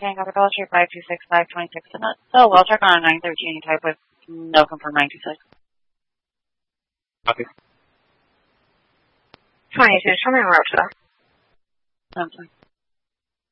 Tango Call Street 526-526. So well check on a 913 type with no confirm 926. Copy. 22, show me a route to that. I'm sorry.